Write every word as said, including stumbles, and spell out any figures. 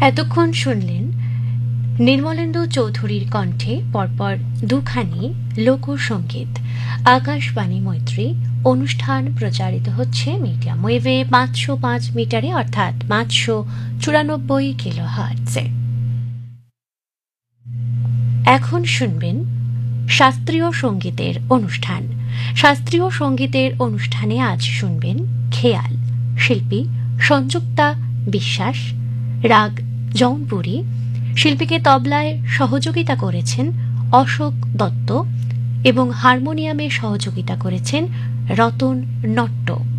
এতক্ষণ শুনলেন নির্মলেন্দু চৌধুরীর কণ্ঠে পরপর দুখানি লোকসঙ্গীত। আকাশবাণী মৈত্রী অনুষ্ঠান প্রচারিত হচ্ছে মিডিয়াম ওয়েভে পাঁচশো পাঁচ মিটারে অর্থাৎ পাঁচশো চুরানব্বই কিলো হার্টজে। এখন শুনবেন শাস্ত্রীয় সঙ্গীতের অনুষ্ঠান। শাস্ত্রীয় সঙ্গীতের অনুষ্ঠানে আজ শুনবেন খেয়াল, শিল্পী সংযুক্তা বিশ্বাস, রাগ জৌনপুরী। শিল্পীকে তবলায় সহযোগিতা করেছেন অশোক দত্ত এবং হারমোনিয়ামে সহযোগিতা করেছেন রতন নট্ট।